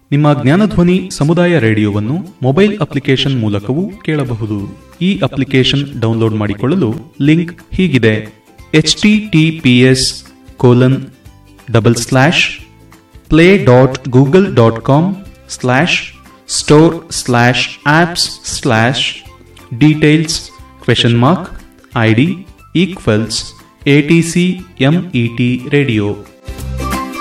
ನಿಮ್ಮ ಜ್ಞಾನಧ್ವನಿ ಸಮುದಾಯ ರೇಡಿಯೋವನ್ನು mobile application ಮೂಲಕವೂ ಕೇಳಬಹುದು. ಈ ಅಪ್ಲಿಕೇಶನ್ ಡೌನ್ಲೋಡ್ ಮಾಡಿಕೊಳ್ಳಲು ಲಿಂಕ್ ಹೀಗಿದೆ: https://play.google.com/store/apps/details ?ID = ATCMET radio